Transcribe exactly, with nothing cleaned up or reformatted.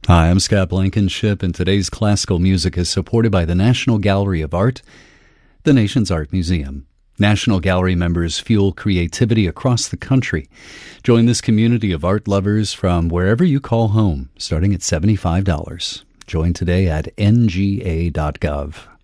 Hi, I'm Scott Blankenship, and today's classical music is supported by the National Gallery of Art, the nation's art museum. National Gallery members fuel creativity across the country. Join this community of art lovers from wherever you call home, starting at seventy-five dollars. Join today at N G A dot gov.